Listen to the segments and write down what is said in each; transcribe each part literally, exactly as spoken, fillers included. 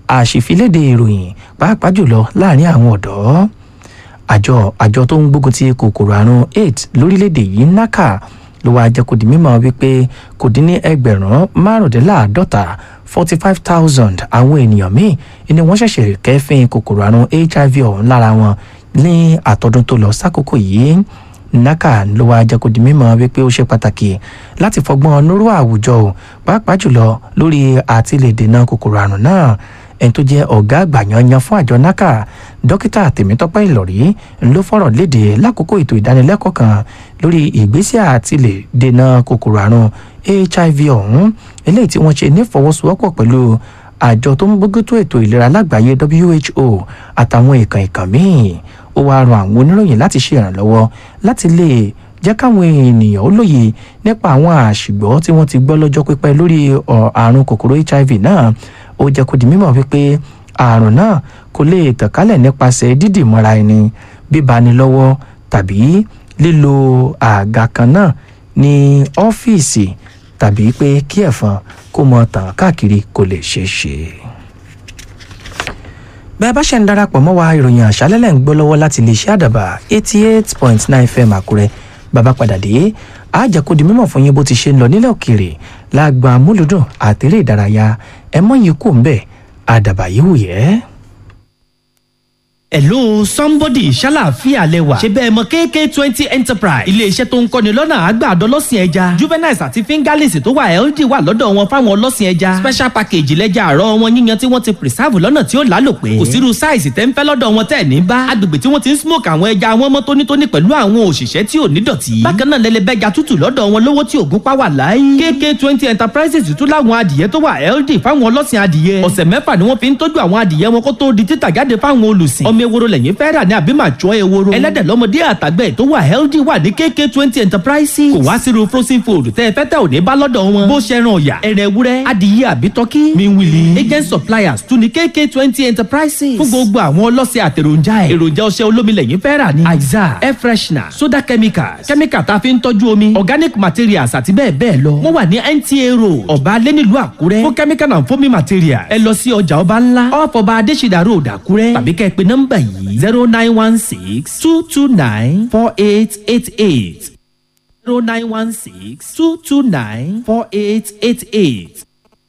àṣìfiléde ìròyìn pàápàá jùlọ láàrin àwọn ọ̀dọ́. àjọ àjọ tó ń gbógun ti kòkòrò àrùn AIDS lórílẹ̀‐èdè yìí NACA ló wáá jẹ́ kó di mímọ̀ wípé kò dín ní ẹgbẹ̀rún márùndínláàádọ́ta forty five thousand àwọn ènìyàn míì ni wọ́n ṣẹ̀ṣẹ̀ kẹ́fín kòkòrò àrùn H I V ọ̀hún lára wọn ní àtọ́dún tó lọ sákòókò yìí. NACA ló wáá jẹ́ kó di mímọ̀ wípé ó ṣe pàtàkì láti fọgbọ́n nírú àwùjọ o pàápàá jùlọ lórí àti lè dènà kòkòrò àrùn náà. ẹni tó jẹ́ ọ̀gá àgbà yanyan fún àjọ NACA dókítà Tèmítọ́pẹ́ Ìlọ̀rí ló fọ̀rọ̀ léde lákòókò ètò ìdánilẹ́kọ̀ọ́ kan lórí ìgbésẹ̀ àti lè dènà kòkòrò àrùn H I V ọ̀hún eléyìí tí wọ́n ṣe nífọwọ́sowọ́pọ̀ pẹ̀lú àjọ tó ń bójútó ètò ìlera lágbàáyé W H O àtàwọn ìkàn ìkàn míì. ó wáá rọ àwọn oníròyìn láti ṣe ìrànlọ́wọ́ láti lè jẹ́ káwọn ènìyàn ó lóye nípa àwọn àṣìgbọ́ tí wọ́n ti gbọ́ lọ́jọ́ pípẹ́ lórí àrùn kòkòrò H I V náà. ó jẹ́ kó di mímọ̀ wípé àrùn náà kò lè tàn kálẹ̀ nípasẹ̀ dídì mọ́ra ẹni, bíbani lọ́wọ́ tàbí lílo àga kan náà ní ọ́fíìsì tàbí pé kí ẹ̀fọn kó mọ tàn káàkiri kò lè ṣeé ṣe. bẹ́ẹ̀ bá ṣe ń darapọ̀ mọ́ wa ìròyìn àṣálẹ́lẹ̀ ń gbọ́ lọ́wọ́ láti iléeṣẹ́ àdàbà eighty eight point nine F M Àkúrẹ́. bàbá padà dé àjẹkù di mímọ̀ fún yín bó ti ṣe ń lọ nílẹ̀ òkèèrè lágbà múlùdùn àtẹ̀rẹ́ ìdárayá ẹ mọ́ yìí kò ń bẹ̀ àdàbà yìí wù yẹ́. Hello somebody ṣàlàáfíà lẹ́wà ṣe bẹ́ẹ̀ mọ K K twenty enterprise iléeṣẹ́ tó ń kọ́ni lọ́nà àgbàdo ọlọ́sìn ẹja juveniles àti fingerlings tó wà healthy wà lọ́dọ̀ wọn fáwọn ọlọ́sìn ẹja special package lẹ́jà àárọ̀ wọn yíyan tí wọ́n ti preserve lọ́nà tí ó lálòpẹ́ kò sírú size tẹ́ ń fẹ́ lọ́dọ̀ wọn tẹ́ ní bá agbègbè tí wọ́n ti ń smoke àwọn ẹja wọn mọ́ tónítóní pẹ̀lú àwọn òṣìṣẹ́ tí ò ní dọ̀tí bákan náà lẹ́lẹ́bẹ́ja tútù lọ́dọ̀ wọn lówó tí ògún pa wà láyé K K twenty enterprises tún láwọn adìyẹ tó wà healthy fáwọn ọlọ́sìn adìyẹ ọ̀sẹ̀ mẹ́fà ni wọ́n fi ń tọ́jú àwọn adìyẹ wọn kó tó di títà jáde fáwọn olùsìn ọmọ ewúro lẹ́yìn fẹ́ rà ní àbí máa jọ ewúro ẹlẹ́dẹ̀ lọ́mọdé àtàgbẹ̀ tó wà healthy wà ní K K twenty enterprises kò wá sírú frozen food tẹ́ ẹ fẹ́ tẹ́ ò ní bá lọ́dọ̀ wọn bó ṣe ran ọ̀yà ẹ̀rẹ̀ ewúrẹ́ adìyẹ àbí tọ́kí miwili agent suppliers tún ní K K twenty enterprises fún gbogbo àwọn ọlọ́sẹ̀ àtẹ̀ròjà ẹ̀ èròjà ọṣẹ olómi lẹ́yìn fẹ́ rà ní aiza air freshener soda chemicals chemical tá a fi ń tọ́jú omi organic materials àti bẹ́ẹ̀ bẹ́ẹ̀ lọ wọ́n wà ní N T A road ọba alẹ́ nílùú Àkúrẹ́ fún chemical and foaming materials ẹ lọ sí ọjà ọba ńlá off ọba Adéṣídà road Àkúrẹ́ tàbí kẹ́ ẹ pè nọ́mbà yìí zero nine one six two two nine four eight eight eight zero nine one six two two nine four eight eight eight.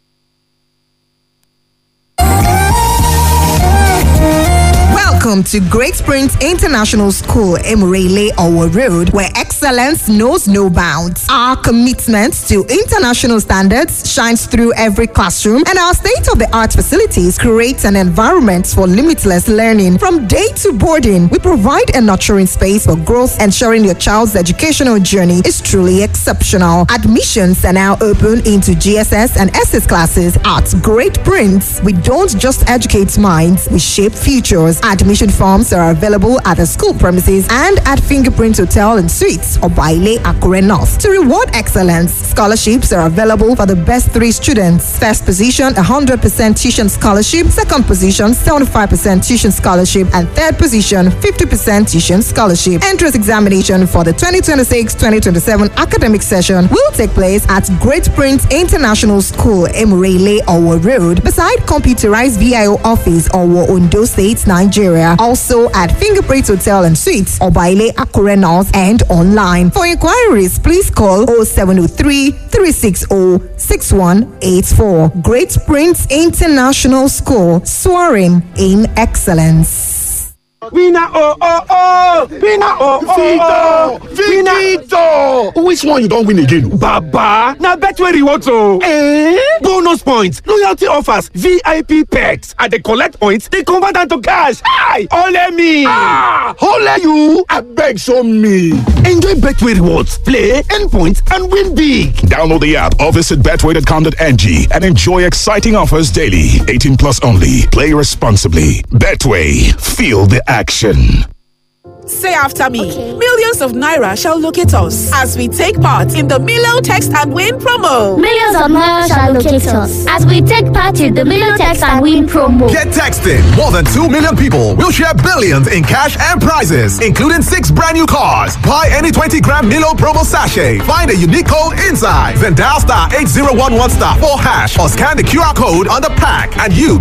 Welcome to Great Springs International School, Emirele Owo Road, where excellence knows no bounds. Our commitment to international standards shines through every classroom, and our state-of-the-art facilities create an environment for limitless learning. From day to boarding, we provide a nurturing space for growth, ensuring your child's educational journey is truly exceptional. Admissions are now open into G S S and S S classes at Great Prince. We don't just educate minds, we shape futures. Admission forms are available at the school premises and at Fingerprint Hotel and Suites or Baile Akure North. To reward excellence, scholarships are available for the best three students. First position, one hundred percent tuition scholarship. Second position, seventy-five percent tuition scholarship. And third position, fifty percent tuition scholarship. Entrance examination for the twenty twenty-six twenty twenty-seven academic session will take place at Great Prince International School, Emirele Owo Road, beside computerized V I O office, Owo, Ondo State, Nigeria. Also at Fingerprint Hotel and Suites, Obaile Akure North, and online. For inquiries, please call oh seven oh three, three six oh, six one eight four. Great Prince International School, soaring in excellence. Winner oh oh oh! Winner oh oh oh! Victor! Which one you don't win again? Baba! Now Betway rewards oh! Eh? Bonus points, loyalty offers, V I P perks. And they collect points, they convert them to cash. Hi! Ole me! Ah! Ole you! I beg show me! Enjoy Betway rewards, play, earn points, and win big! Download the app or visit betway dot com dot n g and enjoy exciting offers daily. eighteen plus only. Play responsibly. Betway. Feel the action. Say after me. Okay. Millions of Naira shall locate us as we take part in the Milo Text and Win promo. Millions of Naira shall locate us as we take part in the Milo Text and Win promo. Get texting. More than two million people will share billions in cash and prizes, including six brand new cars. Buy any twenty gram Milo promo sachet. Find a unique code inside. Then dial star eight zero one one star four hash or scan the Q R code on the pack and you